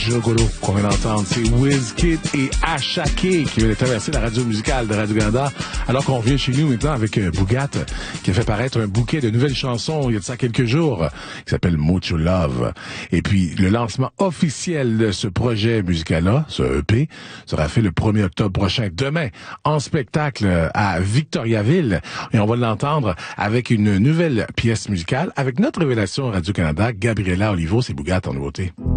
Jogolo qu'on vient d'entendre. C'est Wizkid et Ashake qui viennent de traverser la radio musicale de Radio-Canada. Alors qu'on revient chez nous maintenant avec Bougat qui a fait paraître un bouquet de nouvelles chansons il y a de ça quelques jours qui s'appelle Mucho Love. Et puis le lancement officiel de ce projet musical-là, ce EP, sera fait le 1er octobre prochain, demain, en spectacle à Victoriaville. Et on va l'entendre avec une nouvelle pièce musicale avec notre révélation Radio-Canada, Gabriela Olivo. C'est Bougat en nouveauté.